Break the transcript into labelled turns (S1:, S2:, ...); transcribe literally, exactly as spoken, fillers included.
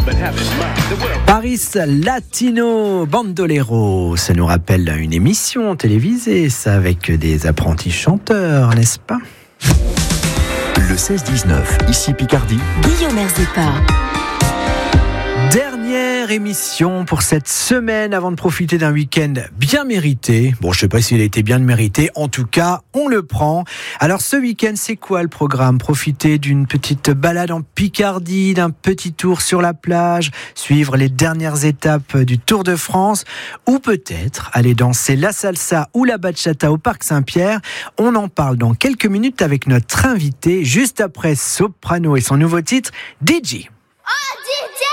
S1: Paris Latino Bandolero, ça nous rappelle une émission télévisée, ça, avec des apprentis chanteurs, n'est-ce pas ?
S2: Le seize dix-neuf, ici Picardie.
S3: Guillaume Erzepa.
S1: Dernière émission pour cette semaine avant de profiter d'un week-end bien mérité. Bon, je sais pas s'il a été bien mérité. En tout cas, on le prend. Alors, ce week-end, c'est quoi le programme ? Profiter d'une petite balade en Picardie, d'un petit tour sur la plage, suivre les dernières étapes du Tour de France, ou peut-être aller danser la salsa ou la bachata au Parc Saint-Pierre. On en parle dans quelques minutes avec notre invité, juste après Soprano et son nouveau titre, D J.